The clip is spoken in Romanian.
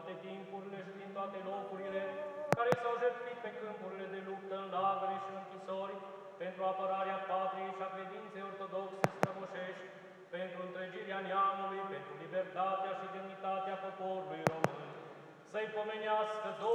toate timpurile și din toate locurile, care s-au jertfit pe câmpurile de luptă, în lagăre și închisori, pentru apărarea patriei și a credinței ortodoxe strămoșești, pentru întregirea neamului, pentru libertatea și demnitatea poporului român. Să-i pomenească